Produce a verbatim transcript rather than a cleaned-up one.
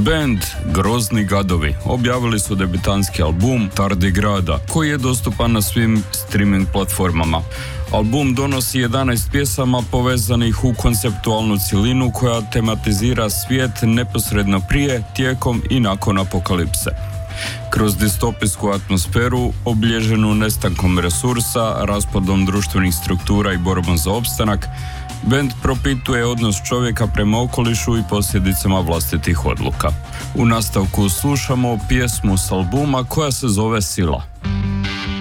Band Grozni gadovi objavili su debitanski album Tardigrada, koji je dostupan na svim streaming platformama. Album donosi jedanaest pjesama povezanih u konceptualnu cjelinu koja tematizira svijet neposredno prije, tijekom i nakon apokalipse. Kroz distopijsku atmosferu, obilježenu nestankom resursa, raspadom društvenih struktura i borbom za opstanak, bend propituje odnos čovjeka prema okolišu i posljedicama vlastitih odluka. U nastavku slušamo pjesmu s albuma koja se zove Sila.